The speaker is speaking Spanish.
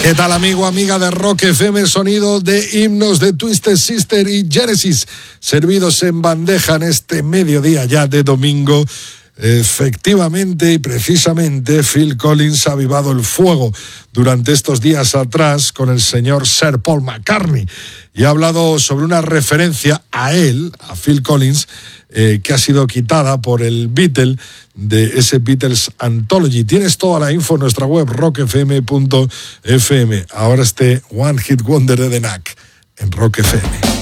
¿Qué tal, amigo, amiga de Rock FM? Sonido de himnos de Twisted Sister y Genesis, servidos en bandeja en este mediodía ya de domingo. Efectivamente y precisamente Phil Collins ha avivado el fuego durante estos días atrás con el señor Sir Paul McCartney y ha hablado sobre una referencia a él, a Phil Collins, que ha sido quitada por el Beatle de ese Beatles Anthology. Tienes toda la info en nuestra web rockfm.fm. Ahora este One Hit Wonder de The Knack en Rock FM.